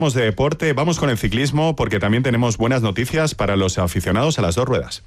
Vamos de deporte, vamos con el ciclismo porque también tenemos buenas noticias para los aficionados a las dos ruedas.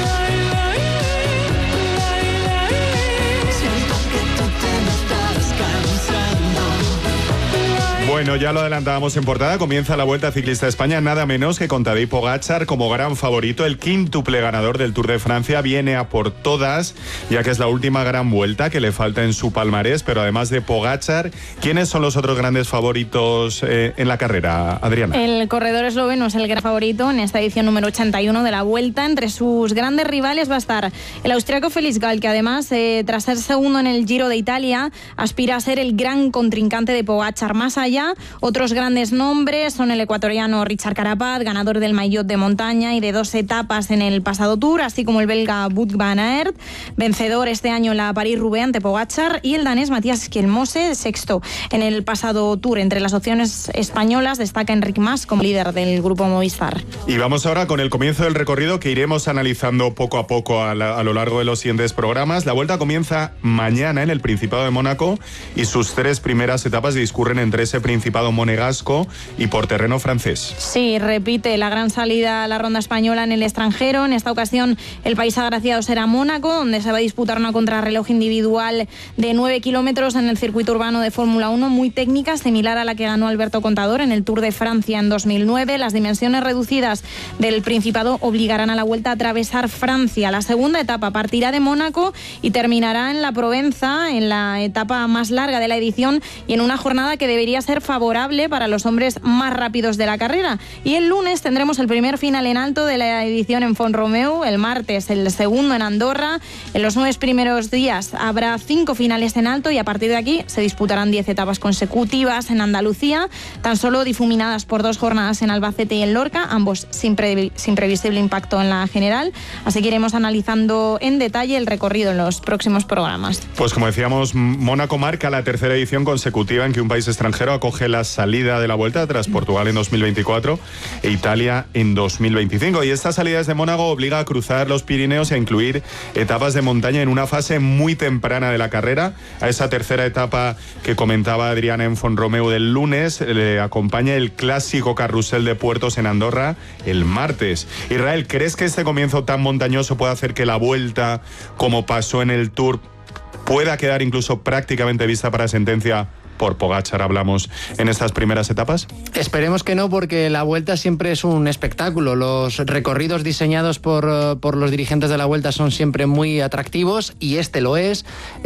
Bueno, ya lo adelantábamos en portada, comienza la Vuelta Ciclista a España, nada menos que con Tadej Pogačar como gran favorito, el quíntuple ganador del Tour de Francia, viene a por todas, ya que es la última gran vuelta que le falta en su palmarés, pero además de Pogačar, ¿quiénes son los otros grandes favoritos en la carrera, Adriana? El corredor esloveno es el gran favorito en esta edición número 81 de la Vuelta. Entre sus grandes rivales va a estar el austriaco Felix Gall, que además, tras ser segundo en el Giro de Italia, aspira a ser el gran contrincante de Pogačar. Más allá, otros grandes nombres son el ecuatoriano Richard Carapaz, ganador del maillot de montaña y de 2 etapas en el pasado Tour, así como el belga Wout van Aert, vencedor este año en la París-Roubaix ante Pogačar, y el danés Matías Skjelmose, sexto en el pasado Tour. Entre las opciones españolas destaca Enric Mas como líder del grupo Movistar. Y vamos ahora con el comienzo del recorrido que iremos analizando poco a poco a lo largo de los siguientes programas. La Vuelta comienza mañana en el Principado de Mónaco y sus 3 primeras etapas discurren entre ese Principado monegasco y por terreno francés. Sí, repite la gran salida a la ronda española en el extranjero. En esta ocasión el país agraciado será Mónaco, donde se va a disputar una contrarreloj individual de 9 kilómetros en el circuito urbano de Fórmula 1, muy técnica, similar a la que ganó Alberto Contador en el Tour de Francia en 2009. Las dimensiones reducidas del Principado obligarán a la Vuelta a atravesar Francia. La segunda etapa partirá de Mónaco y terminará en la Provenza, en la etapa más larga de la edición y en una jornada que debería ser favorable para los hombres más rápidos de la carrera. Y el lunes tendremos el primer final en alto de la edición en Font-Romeu, el martes el segundo en Andorra. En los 9 primeros días habrá 5 finales en alto y a partir de aquí se disputarán 10 etapas consecutivas en Andalucía, tan solo difuminadas por 2 jornadas en Albacete y en Lorca, ambos sin previsible impacto en la general. Así que iremos analizando en detalle el recorrido en los próximos programas. Pues como decíamos, Mónaco marca la 3ª edición consecutiva en que un país extranjero acoge la salida de la Vuelta tras Portugal en 2024 e Italia en 2025. Y esta salida desde Mónaco obliga a cruzar los Pirineos y a incluir etapas de montaña en una fase muy temprana de la carrera. A esa 3ª etapa que comentaba Adriana en Font-Romeu del lunes le acompaña el clásico carrusel de puertos en Andorra el martes. Israel, ¿crees que este comienzo tan montañoso puede hacer que la Vuelta, como pasó en el Tour, pueda quedar incluso prácticamente vista para sentencia? Por Pogačar hablamos en estas primeras etapas. Esperemos que no, porque la Vuelta siempre es un espectáculo. Los recorridos diseñados por los dirigentes de la Vuelta son siempre muy atractivos y este lo es.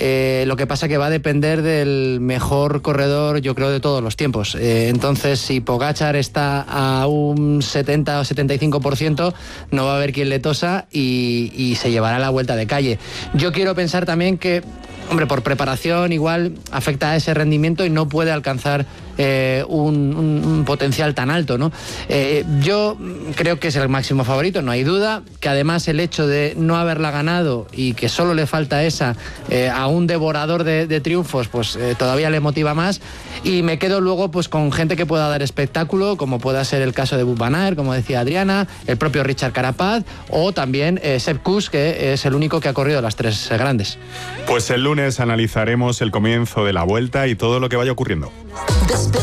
Lo que pasa que va a depender del mejor corredor, yo creo, de todos los tiempos. Entonces, si Pogačar está a un 70 o 75%, no va a haber quien le tosa y se llevará la Vuelta de calle. Yo quiero pensar también que, hombre, por preparación igual afecta a ese rendimiento y no puede alcanzar un potencial tan alto, ¿no? Yo creo que es el máximo favorito, no hay duda, que además el hecho de no haberla ganado y que solo le falta esa a un devorador de triunfos, pues todavía le motiva más, y me quedo luego pues con gente que pueda dar espectáculo, como pueda ser el caso de Wout van Aert, como decía Adriana, el propio Richard Carapaz o también Sepp Kuss, que es el único que ha corrido las 3 grandes. Pues el lunes analizaremos el comienzo de la Vuelta y todo lo que vaya ocurriendo.